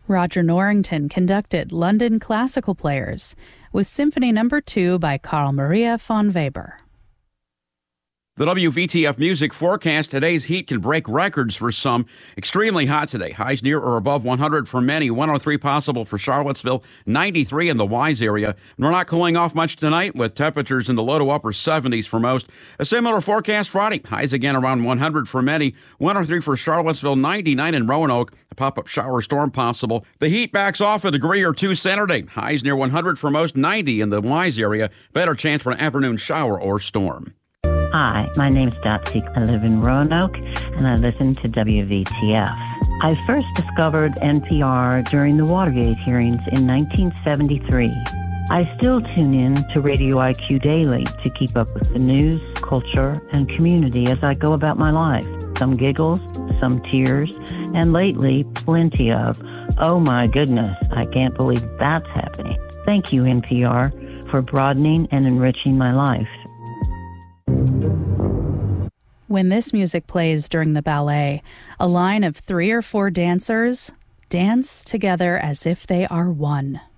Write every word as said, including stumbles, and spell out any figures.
Roger Norrington conducted London Classical Players with Symphony Number two by Carl Maria von Weber. The W V T F music forecast. Today's heat can break records for some. Extremely hot today. Highs near or above one hundred for many. one oh three possible for Charlottesville. ninety-three in the Wise area. And we're not cooling off much tonight with temperatures in the low to upper seventies for most. A similar forecast Friday. Highs again around one hundred for many. one oh three for Charlottesville. ninety-nine in Roanoke. A pop-up shower storm possible. The heat backs off a degree or two Saturday. Highs near one hundred for most. ninety in the Wise area. Better chance for an afternoon shower or storm. Hi, my name's Dotsy. I live in Roanoke, and I listen to W V T F. I first discovered N P R during the Watergate hearings in nineteen seventy-three. I still tune in to Radio I Q Daily to keep up with the news, culture, and community as I go about my life. Some giggles, some tears, and lately, plenty of, oh my goodness, I can't believe that's happening. Thank you, N P R, for broadening and enriching my life. When this music plays during the ballet, a line of three or four dancers dance together as if they are one.